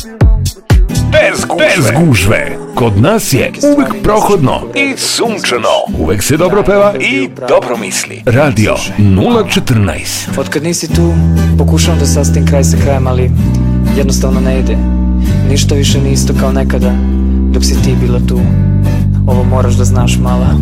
Bez gužve. Kod nas je uvek prohodno i sunčano. Uvek se dobro peva i dobro misli. Radio 014. Otkad nisi tu, pokušavam da sastim kraj sa krajem, ali jednostavno ne ide. Ništa više nije isto kao nekada, dok si ti bila tu. Ovo moraš da znaš, mala.